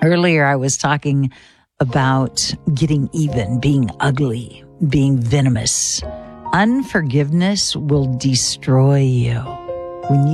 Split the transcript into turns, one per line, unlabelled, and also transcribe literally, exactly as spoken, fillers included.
Earlier, I was talking about getting even, being ugly, being venomous. Unforgiveness will destroy you. When you